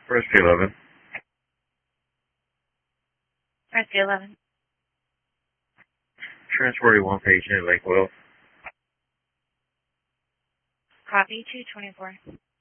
Rescue 11. Rescue 11. Transporting one patient at Lake Oil. Copy 224.